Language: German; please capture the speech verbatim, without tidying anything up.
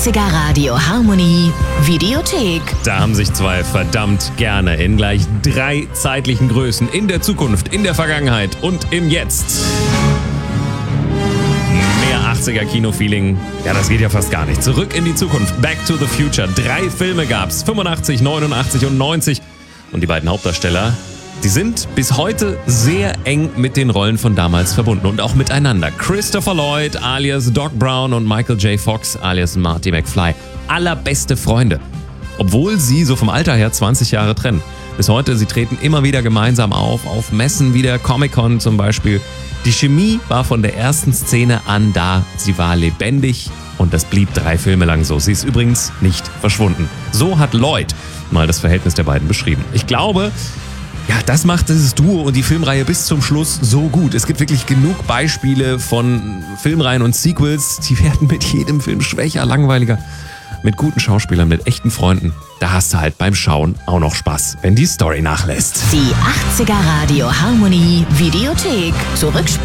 achtziger Radio Harmonie Videothek. Da haben sich zwei verdammt gerne in gleich drei zeitlichen Größen in der Zukunft, in der Vergangenheit und im Jetzt. Mehr achtziger Kinofeeling, ja, das geht ja fast gar nicht. Zurück in die Zukunft, Back to the Future. Drei Filme gab's, fünfundachtzig, neunundachtzig und neunzig. Und die beiden Hauptdarsteller, die sind bis heute sehr eng mit den Rollen von damals verbunden und auch miteinander. Christopher Lloyd alias Doc Brown und Michael J. Fox alias Marty McFly. Allerbeste Freunde. Obwohl sie so vom Alter her zwanzig Jahre trennen. Bis heute, sie treten immer wieder gemeinsam auf, auf Messen wie der Comic-Con zum Beispiel. Die Chemie war von der ersten Szene an da. Sie war lebendig und das blieb drei Filme lang so. Sie ist übrigens nicht verschwunden. So hat Lloyd mal das Verhältnis der beiden beschrieben. Ich glaube, ja, das macht dieses Duo und die Filmreihe bis zum Schluss so gut. Es gibt wirklich genug Beispiele von Filmreihen und Sequels, die werden mit jedem Film schwächer, langweiliger. Mit guten Schauspielern, mit echten Freunden, da hast du halt beim Schauen auch noch Spaß, wenn die Story nachlässt. Die achtziger Radio Harmonie Videothek. Zurückspielen.